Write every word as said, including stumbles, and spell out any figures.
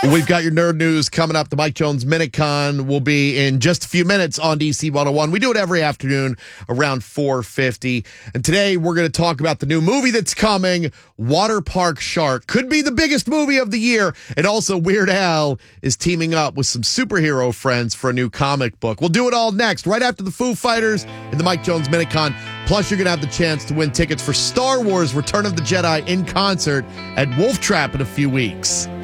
We've got your nerd news coming up. The Mike Jones Minute Con will be in just a few minutes on D C one oh one. We do it every afternoon around four fifty. And today we're going to talk about the new movie that's coming, Water Park Shark. Could be the biggest movie of the year. And also Weird Al is teaming up with some superhero friends for a new comic book. We'll do it all next, right after the Foo Fighters and the Mike Jones Minute Con. Plus, you're going to have the chance to win tickets for Star Wars Return of the Jedi in concert at Wolf Trap in a few weeks.